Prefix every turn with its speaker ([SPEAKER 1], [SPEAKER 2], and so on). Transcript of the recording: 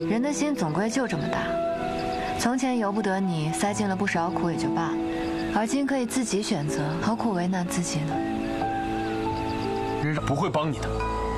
[SPEAKER 1] 人的心总归就这么大，从前由不得你，塞进了不少苦也就罢了，而今可以自己选择，何苦为难自己呢？
[SPEAKER 2] 人不会帮你的。